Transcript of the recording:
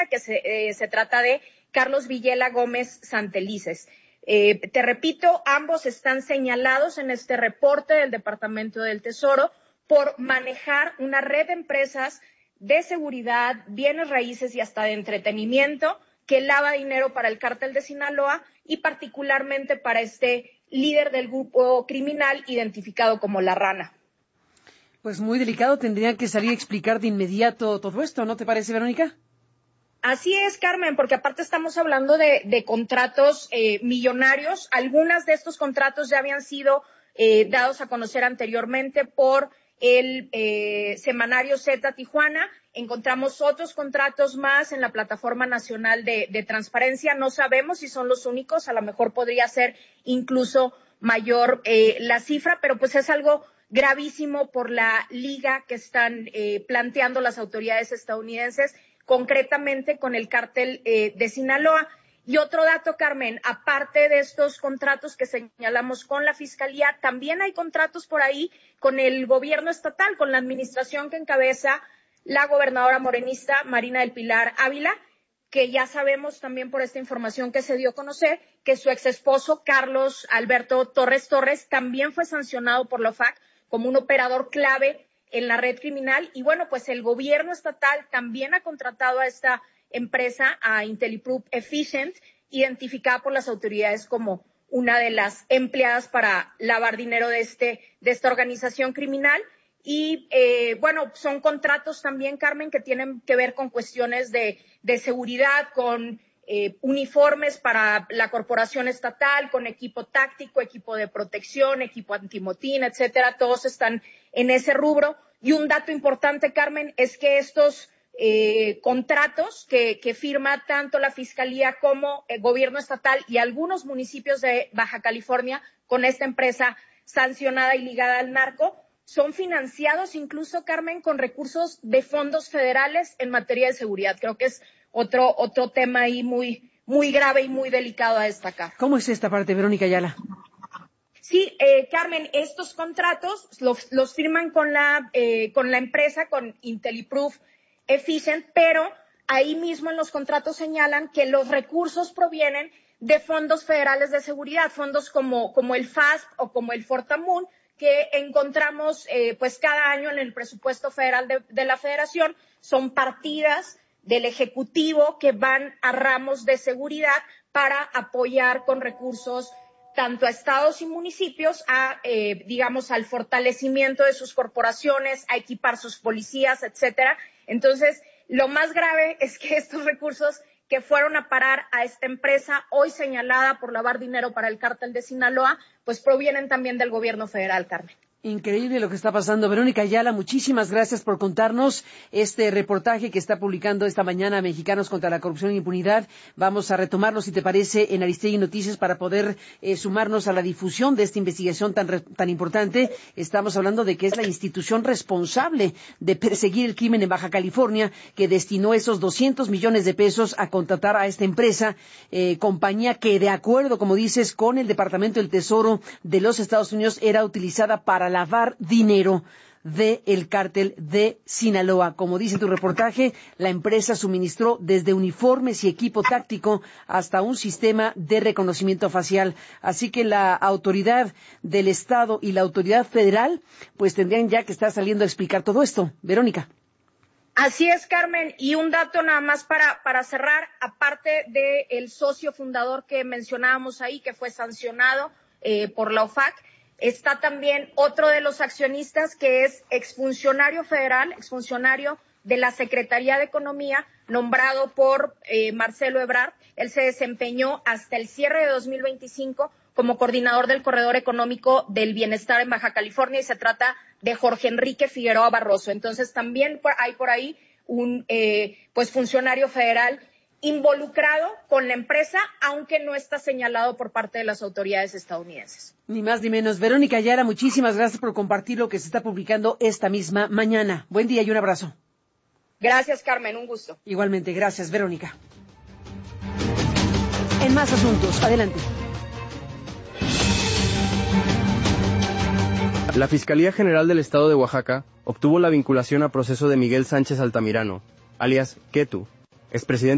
que se trata de Carlos Villela Gómez Santelices. Te repito, ambos están señalados en este reporte del Departamento del Tesoro por manejar una red de empresas de seguridad, bienes raíces y hasta de entretenimiento que lava dinero para el cártel de Sinaloa y particularmente para este líder del grupo criminal identificado como La Rana. Pues muy delicado, tendrían que salir a explicar de inmediato todo esto, ¿no te parece, Verónica? Así es, Carmen, porque aparte estamos hablando de contratos millonarios. Algunas de estos contratos ya habían sido dados a conocer anteriormente por el semanario Z Tijuana. Encontramos otros contratos más en la Plataforma Nacional de Transparencia. No sabemos si son los únicos, a lo mejor podría ser incluso mayor la cifra, pero pues es algo gravísimo por la liga que están planteando las autoridades estadounidenses, concretamente con el cártel de Sinaloa. Y otro dato, Carmen, aparte de estos contratos que señalamos con la Fiscalía, también hay contratos por ahí con el gobierno estatal, con la administración que encabeza la gobernadora morenista Marina del Pilar Ávila, que ya sabemos también por esta información que se dio a conocer que su exesposo Carlos Alberto Torres también fue sancionado por la OFAC como un operador clave en la red criminal. Y bueno, pues el gobierno estatal también ha contratado a esta empresa, a IntelliProof Efficient, identificada por las autoridades como una de las empleadas para lavar dinero de esta organización criminal. Y bueno, son contratos también, Carmen, que tienen que ver con cuestiones de seguridad, con uniformes para la corporación estatal, con equipo táctico, equipo de protección, equipo antimotín, etcétera. Todos están en ese rubro. Y un dato importante, Carmen, es que estos contratos que firma tanto la Fiscalía como el gobierno estatal y algunos municipios de Baja California con esta empresa sancionada y ligada al narco, son financiados incluso, Carmen, con recursos de fondos federales en materia de seguridad. Creo que es otro tema ahí muy grave y muy delicado a destacar. ¿Cómo es esta parte, Verónica Ayala? Sí, Carmen, estos contratos los firman con la empresa, con IntelliProof Efficient, pero ahí mismo en los contratos señalan que los recursos provienen de fondos federales de seguridad, fondos como el FAST o como el Fortamun, que encontramos pues cada año en el presupuesto federal de la Federación. Son partidas del Ejecutivo que van a ramos de seguridad para apoyar con recursos tanto a estados y municipios digamos, al fortalecimiento de sus corporaciones, a equipar sus policías, etcétera. Entonces, lo más grave es que estos recursos que fueron a parar a esta empresa, hoy señalada por lavar dinero para el cártel de Sinaloa, pues provienen también del gobierno federal, Carmen. Increíble lo que está pasando. Verónica Ayala, muchísimas gracias por contarnos este reportaje que está publicando esta mañana Mexicanos contra la Corrupción e Impunidad. Vamos a retomarlo, si te parece, en Aristegui Noticias para poder sumarnos a la difusión de esta investigación tan importante. Estamos hablando de que es la institución responsable de perseguir el crimen en Baja California, que destinó esos 200 millones de pesos a contratar a esta empresa, compañía que, de acuerdo, como dices, con el Departamento del Tesoro de los Estados Unidos, era utilizada para lavar dinero del cártel de Sinaloa. Como dice tu reportaje, la empresa suministró desde uniformes y equipo táctico hasta un sistema de reconocimiento facial. Así que la autoridad del Estado y la autoridad federal pues tendrían ya que estar saliendo a explicar todo esto. Verónica. Así es, Carmen. Y un dato nada más para cerrar, aparte del socio fundador que mencionábamos ahí, que fue sancionado por la OFAC, está también otro de los accionistas que es exfuncionario federal, exfuncionario de la Secretaría de Economía, nombrado por Marcelo Ebrard. Él se desempeñó hasta el cierre de 2025 como coordinador del Corredor Económico del Bienestar en Baja California y se trata de Jorge Enrique Figueroa Barroso. Entonces también hay por ahí un pues funcionario federal involucrado con la empresa, aunque no está señalado por parte de las autoridades estadounidenses. Ni más ni menos. Verónica Ayala, muchísimas gracias por compartir lo que se está publicando esta misma mañana. Buen día y un abrazo. Gracias, Carmen, un gusto. Igualmente, gracias, Verónica. En más asuntos, adelante. La Fiscalía General del Estado de Oaxaca obtuvo la vinculación a proceso de Miguel Sánchez Altamirano, alias Ketu, expresidente